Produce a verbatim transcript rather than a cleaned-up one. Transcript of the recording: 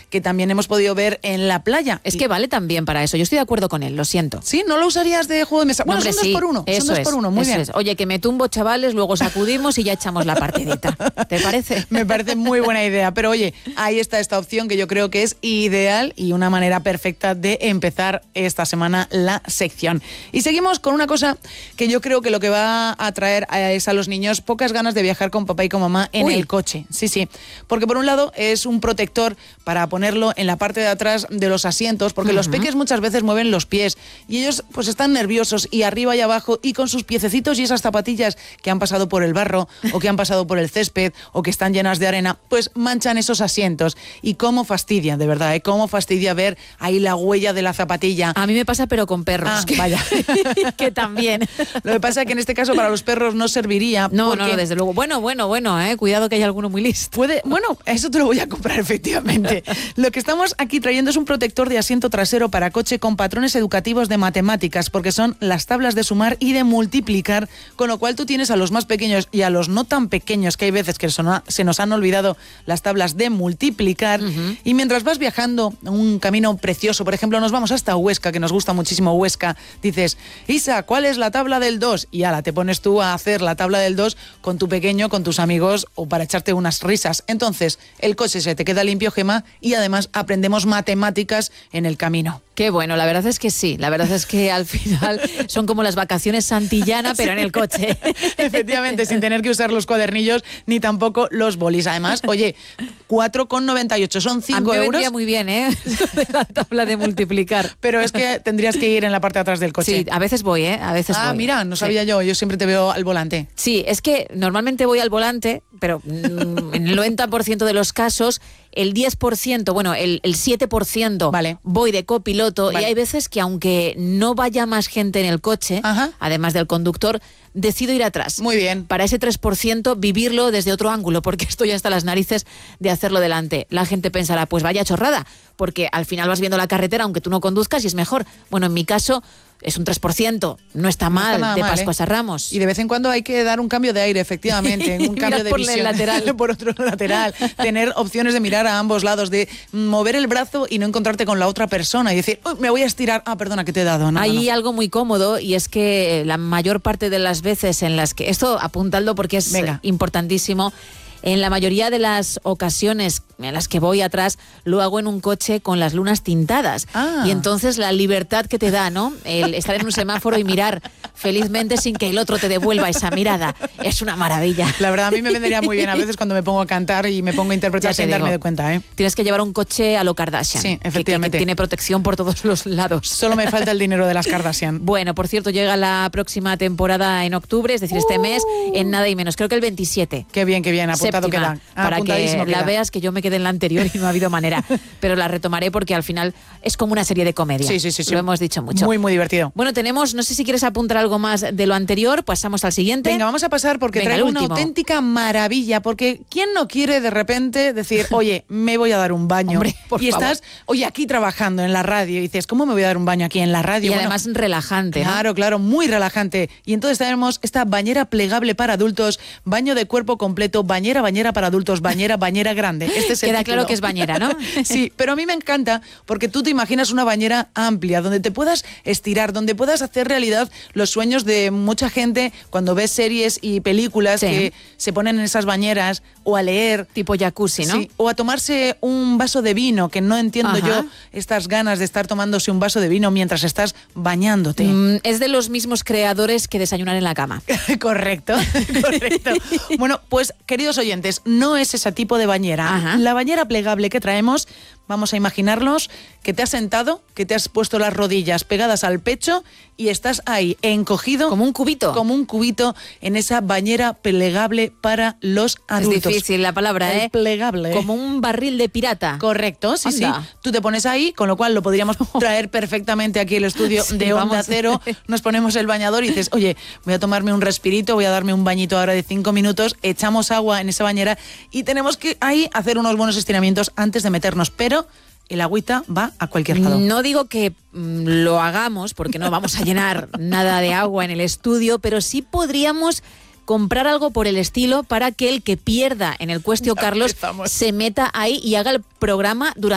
que también hemos podido ver en la playa. Es que vale también para eso. Yo estoy de acuerdo con él, lo siento. ¿Sí? ¿No lo usarías de juego de mesa? Bueno, no, hombre, son sí, dos por uno. Eso son dos es, por uno, muy eso bien. Es. Oye, que me tumbo, chavales, luego sacudimos y ya echamos la partidita. ¿Te parece? Me parece muy buena idea. Pero oye, ahí está esta opción que yo creo que es ideal y una manera perfecta de empezar esta semana la sección. Y seguimos con una cosa que yo creo que lo que va a traer es a los niños pocas ganas de viajar con papá y con mamá en Uy. el coche. Sí, sí. Porque por un lado es un protector para ponerlo en la parte de atrás de los asientos, porque uh-huh. los peques muchas veces mueven los pies y ellos pues están nerviosos y arriba y abajo y con sus piececitos y esas zapatillas que han pasado por el barro o que han pasado por el césped o que están llenas de arena, pues manchan esos asientos. Y cómo fastidia, de verdad, ¿eh? Cómo fastidia ver ahí la huella de la zapatilla. A mí me pasa, pero con perros. Ah, que, vaya. que también. Lo que pasa es que en este caso para los perros no serviría. No, no, no, desde luego. Bueno, bueno, bueno, eh, cuidado que hay alguno muy listo. Puede, bueno, eso te lo voy a comprar efectivamente. Lo que estamos aquí trayendo es un protector de asiento trasero para coche con patrones educativos de matemáticas, porque son las tablas de sumar y de multiplicar, con lo cual tú tienes a los más pequeños y a los no tan pequeños, que hay veces que se nos han olvidado las tablas de multiplicar, uh-huh. y mientras vas viajando un camino precioso, por ejemplo, nos vamos hasta Huesca, que nos gusta muchísimo Huesca, dices, Isa, ¿cuál es la tabla del dos? Y ala, te pones tú a hacer la tabla del dos con tu pequeño, con tus amigos o para echarte unas risas. Entonces, el coche se te queda limpio, Gemma, y además aprendemos matemáticas en el camino. Qué bueno, la verdad es que sí, la verdad es que al final son como las vacaciones Santillana, pero en el coche. Efectivamente, sin tener que usar los cuadernillos ni tampoco los bolis. Además, oye, cuatro con noventa y ocho son cinco euros. A mí me vendría muy bien, ¿eh? La tabla de multiplicar. Pero es que tendrías que ir en la parte de atrás del coche. Sí, a veces voy, ¿eh? A veces ah, voy. mira, no sabía sí. yo, yo siempre te veo al volante. Sí, es que normalmente voy al volante, pero mmm, en el noventa por ciento de los casos, el diez por ciento, bueno, el, el siete por ciento vale. voy de copiloto, vale. y hay veces que aunque no vaya más gente en el coche, Ajá. además del conductor, decido ir atrás. Muy bien. Para ese tres por ciento vivirlo desde otro ángulo, porque estoy hasta las narices de hacerlo delante. La gente pensará, pues vaya chorrada, porque al final vas viendo la carretera aunque tú no conduzcas y es mejor. Bueno, en mi caso es un tres por ciento, no está mal, no está de mal, Pascuas ¿eh? a Ramos. Y de vez en cuando hay que dar un cambio de aire, efectivamente, un cambio de por visión. el lateral. Por otro lateral, tener opciones de mirar a ambos lados, de mover el brazo y no encontrarte con la otra persona y decir, oh, me voy a estirar, ah, perdona, que te he dado. No, hay no, no. algo muy cómodo y es que la mayor parte de las veces en las que, esto apuntadlo porque es Venga. importantísimo, en la mayoría de las ocasiones en las que voy atrás, lo hago en un coche con las lunas tintadas. Ah. Y entonces la libertad que te da, ¿no? El estar en un semáforo y mirar felizmente sin que el otro te devuelva esa mirada. Es una maravilla. La verdad, a mí me vendría muy bien a veces cuando me pongo a cantar y me pongo a interpretar sin darme de cuenta, ¿eh? Tienes que llevar un coche a lo Kardashian. Sí, efectivamente. Que, que tiene protección por todos los lados. Solo me falta el dinero de las Kardashian. Bueno, por cierto, llega la próxima temporada en octubre, es decir, este uh. mes, en nada y menos. Creo que el veintisiete. Qué bien, qué bien. Apuntado Séptima, queda. Ah, para que la queda. veas, que yo me quedé en la anterior y no ha habido manera. Pero la retomaré porque al final es como una serie de comedia. Sí, sí, sí, sí. Lo hemos dicho mucho. Muy, muy divertido. Bueno, tenemos, no sé si quieres apuntar algo más de lo anterior, pasamos al siguiente. Venga, vamos a pasar porque Venga, traigo una auténtica maravilla, porque ¿quién no quiere de repente decir, oye, me voy a dar un baño? Hombre, por y favor. estás, oye, aquí trabajando en la radio y dices, ¿cómo me voy a dar un baño aquí en la radio? Y Bueno, además relajante, ¿no? Claro, claro, muy relajante. Y entonces tenemos esta bañera plegable para adultos, baño de cuerpo completo, bañera, bañera para adultos, bañera, bañera grande. Este es el Queda título. claro que es bañera, ¿no? Sí, pero a mí me encanta porque tú te imaginas una bañera amplia, donde te puedas estirar, donde puedas hacer realidad los sueños de mucha gente cuando ves series y películas, sí, que se ponen en esas bañeras, o a leer. Tipo jacuzzi, ¿no? Sí, o a tomarse un vaso de vino, que no entiendo Ajá. yo estas ganas de estar tomándose un vaso de vino mientras estás bañándote. Mm, es de los mismos creadores que desayunar en la cama. Correcto, correcto. Bueno, pues queridos oyentes, no es ese tipo de bañera. Ajá. La bañera plegable que traemos, vamos a imaginarnos que te has sentado, que te has puesto las rodillas pegadas al pecho y estás ahí encogido. Como un cubito. Como un cubito en esa bañera plegable para los adultos. Es difícil la palabra, El ¿eh? Plegable. Como un barril de pirata. Correcto, sí, Anda. sí. Tú te pones ahí, con lo cual lo podríamos traer perfectamente aquí al estudio Sí, de Onda vamos. Cero. Nos ponemos el bañador y dices, oye, voy a tomarme un respirito, voy a darme un bañito ahora de cinco minutos, echamos agua en esa bañera y tenemos que ahí hacer unos buenos estiramientos antes de meternos, pero el agüita va a cualquier lado. No digo que mm, lo hagamos, porque no vamos a llenar nada de agua en el estudio, pero sí podríamos comprar algo por el estilo para que el que pierda en el Cuestio Ya Carlos empezamos. se meta ahí y haga el programa durante